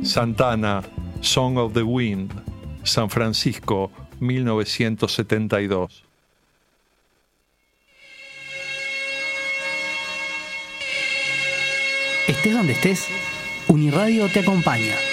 Santana, Song of the Wind, San Francisco, 1972. Estés donde estés, Uniradio te acompaña.